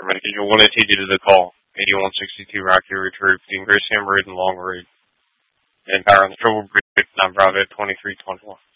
from Individual 180 to the call. 8162 Rocky Ridge Road between Graceham Road and Long Road. And power on the Trouble Bridge, 9 Bravo 2321.